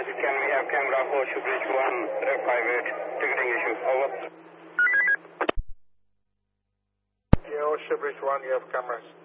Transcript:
can we have camera Horseshoe Bridge 158, ticketing issue, over. Yeah, Horseshoe Bridge 1, you have cameras.